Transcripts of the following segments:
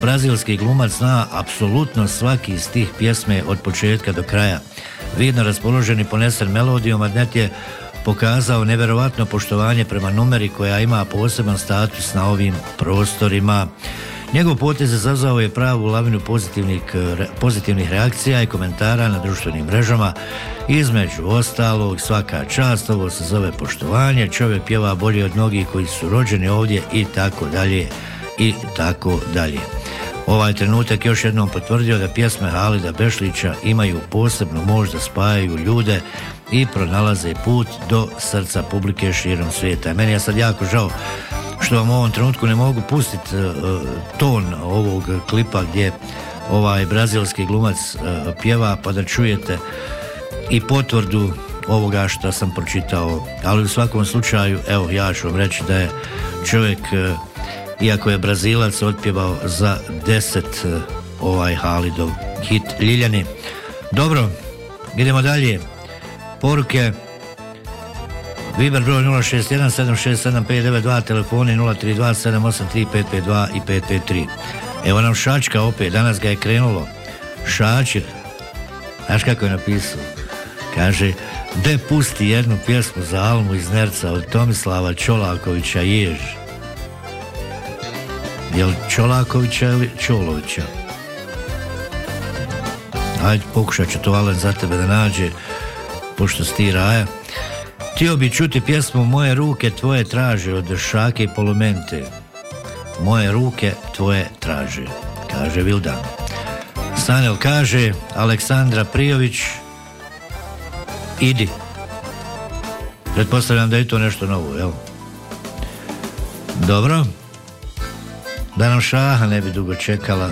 Brazilski glumac zna apsolutno svaki iz tih pjesme od početka do kraja. Vidno raspoložen i ponesen melodijom, Adnet je pokazao neverovatno poštovanje prema numeri koja ima poseban status na ovim prostorima. Njegov potez izazvao je pravu lavinu pozitivnih reakcija i komentara na društvenim mrežama. Između ostalog, svaka čast, ovo se zove poštovanje, čovjek pjeva bolje od mnogih koji su rođeni ovdje i tako dalje i tako dalje. Ovaj trenutak još jednom potvrdio da pjesme Halida Bešlića imaju posebnu moć da spajaju ljude i pronalaze put do srca publike širom svijeta. Meni je sad jako žao što vam u ovom trenutku ne mogu pustiti ton ovog klipa gdje ovaj brazilski glumac pjeva, pa da čujete i potvrdu ovoga što sam pročitao. Ali u svakom slučaju, evo, ja ću vam reći da je čovjek, iako je Brazilac, otpjevao za 10 ovaj Halidov hit Ljiljani. Dobro, idemo dalje. Poruke: Viber broj 061-767-592, telefoni 032-783-552 i 553. Evo nam Šačka opet, danas ga je krenulo. Šačir, znaš kako je napisao? Kaže: de pusti jednu pjesmu za Almu iz Nerca od Tomislava Čolakovića Jež. Jel Čolakovića ili Čolovića? Ajde, pokušat ću to, Alen, za tebe da nađe, pošto si ti Raja. Htio bi čuti pjesmu Moje ruke tvoje traže od Šake i Polumente. Moje ruke tvoje traže, kaže Vildan. Stanel kaže: Aleksandra Prijović, idi. Pretpostavljam da je to nešto novo, jel? Dobro. Da nam Šaha ne bi dugo čekala.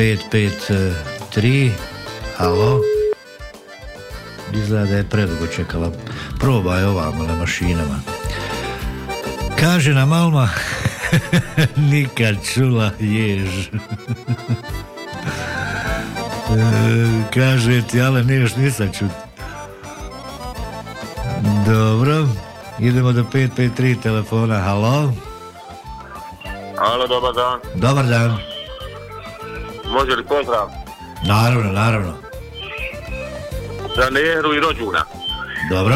553. Halo. Izgleda da je predugo čekala. Probaj ovamo na mašinama. Kaže nam Alma: nikad čula Jež. Kaže ti, ale još nisam čut. Dobro, idemo do 553 telefona. Halo. Halo, dobar dan. Dobar dan. Može li pozdrav? Naravno. Za Nehru i Rođuna. Dobro.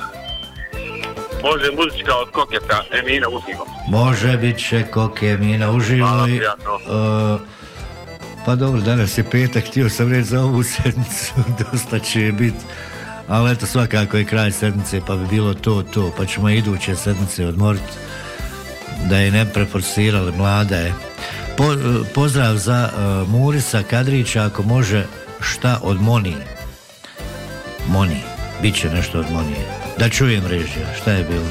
Može muzička od Koketa, Emina uživo. Može, bit će Koke, Emina uživo. Hvala, prijatno. Pa dobro, danas je petak, htio sam reći za ovu sedmicu, dosta će biti. Ali eto, svakako je kraj sedmice, pa bi bilo to, pa ćemo iduće sedmice odmoriti, da je ne preforsirali, mlada je. Pozdrav za Murisa Kadrića, ako može šta od Moni, bit će nešto od Monije. Da čujem režija, šta je bilo?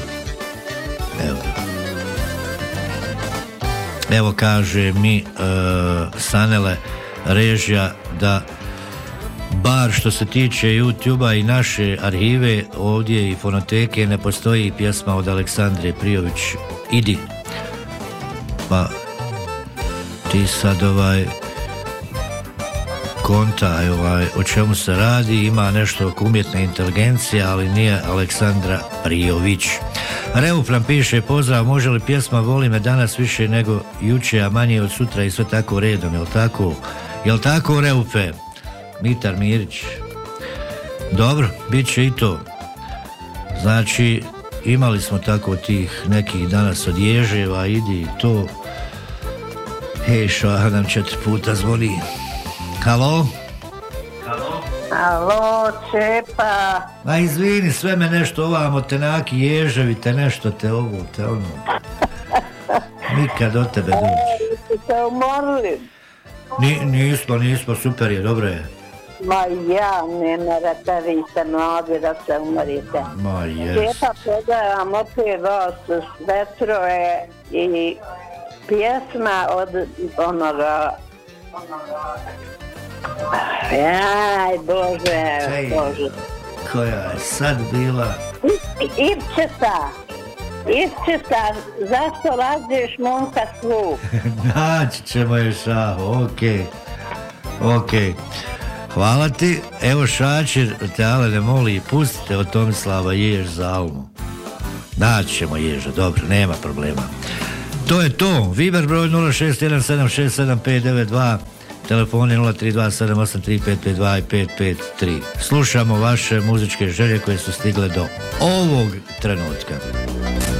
Evo kaže mi Sanele režija da bar što se tiče YouTube-a i naše arhive ovdje i fonoteke ne postoji pjesma od Aleksandre Prijović Idi. Pa ti sad kontaj o čemu se radi, ima nešto oko umjetne inteligencije, ali nije Aleksandra Prijović. Reuf nam piše: pozdrav, može li pjesma Voli me danas više nego juče, a manje od sutra i sve tako redom, jel tako Reufe? Mitar Mirić. Dobro, bit će i to. Znači, imali smo tako tih nekih danas od Ježeva, idi i to. Hej, Šaha nam 4 puta zvoni. Halo? Alo, Čepa. Ma izvini, sve me nešto ovamo, te naki Ježevi, te nešto, te ovo, te ono. Nikad od tebe doći. Ste umorili? Nismo, super je, dobro je. Ma ja, ne morate, vi ste mladi da se umorite. Ma jes. Čepa, pogledam opet vas Svetroje i pjesma od onoga... Aj, Bože. Koja je sad bila? Ipčeta, zašto lažeš momka svu? Naći ćemo je, Šaho, okej. Hvala ti. Evo Šačir te ale ne moli, pustite od Tomislava Jež za Almu. Naći ćemo Ježa, dobro, nema problema. To je to. Viber broj 0617675992, telefoni 032783552 i 553. Slušamo vaše muzičke želje koje su stigle do ovog trenutka.